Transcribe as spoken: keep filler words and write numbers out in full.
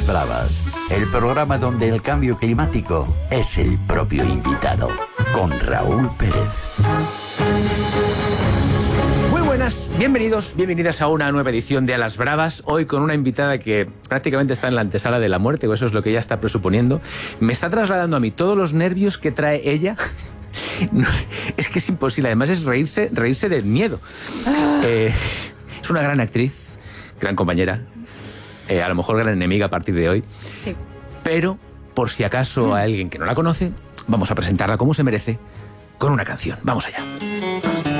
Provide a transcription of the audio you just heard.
Bravas, el programa donde el cambio climático es el propio invitado, con Raúl Pérez. Muy buenas, bienvenidos, bienvenidas a una nueva edición de A las Bravas, hoy con una invitada que prácticamente está en la antesala de la muerte, o eso es lo que ella está presuponiendo. Me está trasladando a mí todos los nervios que trae ella. No, es que es imposible, además es reírse, reírse del miedo. Ah. Eh, es una gran actriz, gran compañera, eh, a lo mejor gran enemiga a partir de hoy. Sí. Pero, por si acaso a alguien que no la conoce, vamos a presentarla como se merece, con una canción. Vamos allá.